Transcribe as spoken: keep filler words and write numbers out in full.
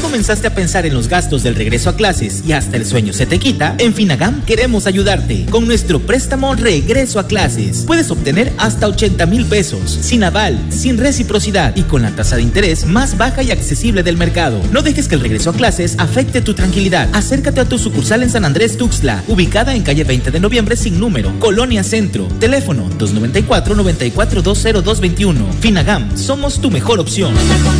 comenzaste a pensar en los gastos del regreso a clases y hasta el sueño se te quita? En Finagam queremos ayudarte. Con nuestro préstamo Regreso a Clases puedes obtener hasta ochenta mil pesos, sin aval, sin reciprocidad y con la tasa de interés más baja y accesible del mercado. No dejes que el regreso a clases afecte tu tranquilidad. Acércate a tu sucursal en San Andrés Tuxtla, ubicada en calle veinte de noviembre sin número, Colonia Centro. Teléfono dos noventa y cuatro, noventa y cuatro, veinte, dos veintiuno. Finagam, somos tu mejor opción.